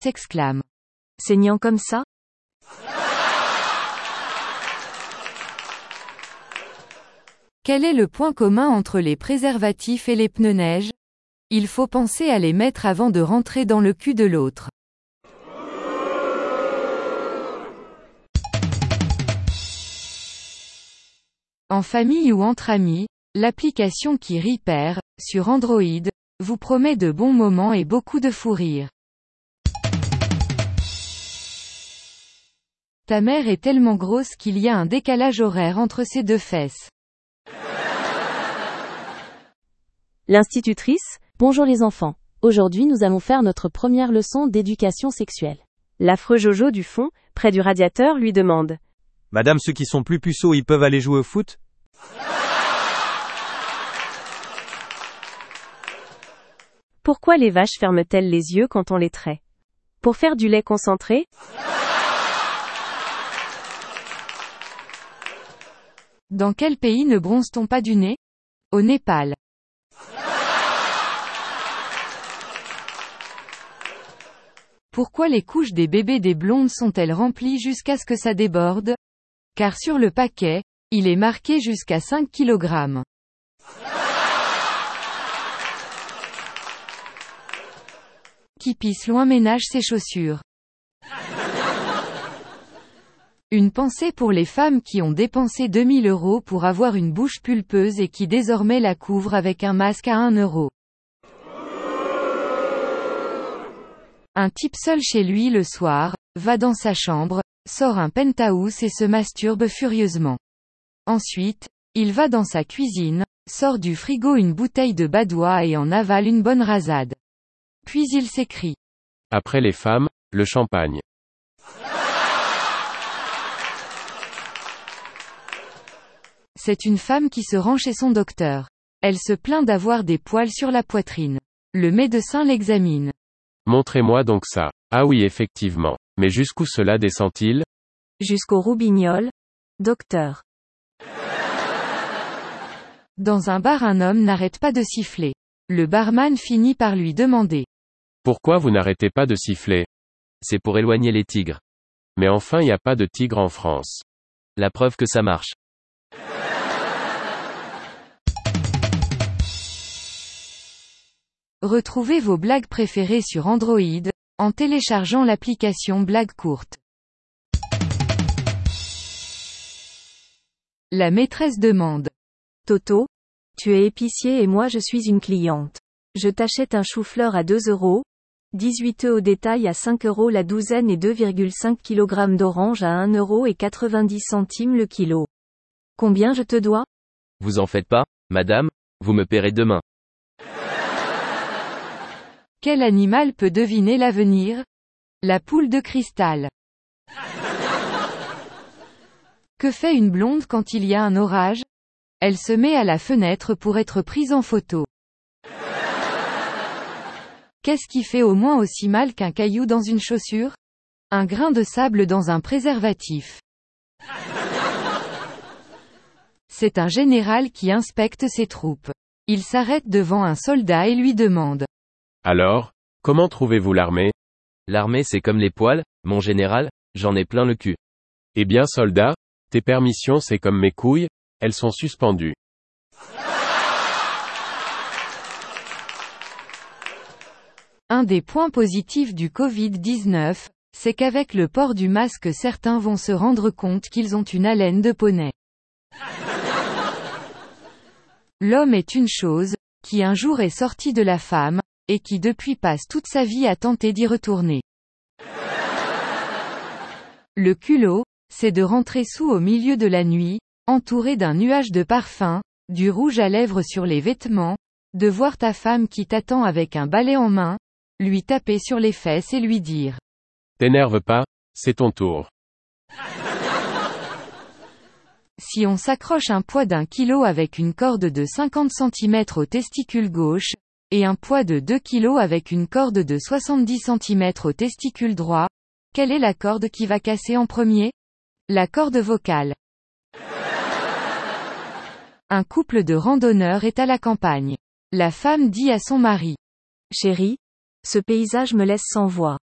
s'exclame. Saignant comme ça? Quel est le point commun entre les préservatifs et les pneus neige? Il faut penser à les mettre avant de rentrer dans le cul de l'autre. En famille ou entre amis, l'application qui rit perd, sur Android, vous promet de bons moments et beaucoup de fou rire. Ta mère est tellement grosse qu'il y a un décalage horaire entre ses deux fesses. L'institutrice, bonjour les enfants. Aujourd'hui nous allons faire notre première leçon d'éducation sexuelle. L'affreux Jojo du fond, près du radiateur, lui demande. Madame, ceux qui sont plus puceaux, ils peuvent aller jouer au foot? Pourquoi les vaches ferment-elles les yeux quand on les traite? Pour faire du lait concentré? Dans quel pays ne bronze-t-on pas du nez? Au Népal. Pourquoi les couches des bébés des blondes sont-elles remplies jusqu'à ce que ça déborde? Car sur le paquet, il est marqué jusqu'à 5 kg. Qui pisse loin ménage ses chaussures. Une pensée pour les femmes qui ont dépensé 2000 € pour avoir une bouche pulpeuse et qui désormais la couvrent avec un masque à 1 €. Un type seul chez lui le soir, va dans sa chambre, sort un penthouse et se masturbe furieusement. Ensuite, il va dans sa cuisine, sort du frigo une bouteille de badois et en avale une bonne rasade. Puis il s'écrie. Après les femmes, le champagne. C'est une femme qui se rend chez son docteur. Elle se plaint d'avoir des poils sur la poitrine. Le médecin l'examine. Montrez-moi donc ça. Ah oui, effectivement. Mais jusqu'où cela descend-il? Jusqu'au roubignoles. Docteur. Dans un bar, un homme n'arrête pas de siffler. Le barman finit par lui demander. Pourquoi vous n'arrêtez pas de siffler? C'est pour éloigner les tigres. Mais enfin, il n'y a pas de tigre en France. La preuve que ça marche. Retrouvez vos blagues préférées sur Android, en téléchargeant l'application Blagues courtes. La maîtresse demande. Toto, tu es épicier et moi je suis une cliente. Je t'achète un chou-fleur à 2 €, 18 œufs au détail à 5 € la douzaine et 2,5 kg d'oranges à 1,90 € le kilo. Combien je te dois? Vous en faites pas, madame, vous me paierez demain. Quel animal peut deviner l'avenir? La poule de cristal. Que fait une blonde quand il y a un orage? Elle se met à la fenêtre pour être prise en photo. Qu'est-ce qui fait au moins aussi mal qu'un caillou dans une chaussure? Un grain de sable dans un préservatif. C'est un général qui inspecte ses troupes. Il s'arrête devant un soldat et lui demande. Alors, comment trouvez-vous l'armée? L'armée c'est comme les poils, mon général, j'en ai plein le cul. Eh bien soldat, tes permissions c'est comme mes couilles, elles sont suspendues. Un des points positifs du Covid-19, c'est qu'avec le port du masque certains vont se rendre compte qu'ils ont une haleine de poney. L'homme est une chose, qui un jour est sorti de la femme, et qui depuis passe toute sa vie à tenter d'y retourner. Le culot, c'est de rentrer sous au milieu de la nuit, entouré d'un nuage de parfum, du rouge à lèvres sur les vêtements, de voir ta femme qui t'attend avec un balai en main, lui taper sur les fesses et lui dire. T'énerve pas, c'est ton tour. Si on s'accroche un poids d'1 kg avec une corde de 50 cm au testicule gauche, et un poids de 2 kg avec une corde de 70 cm au testicule droit, quelle est la corde qui va casser en premier? La corde vocale. Un couple de randonneurs est à la campagne. La femme dit à son mari. Chérie, ce paysage me laisse sans voix.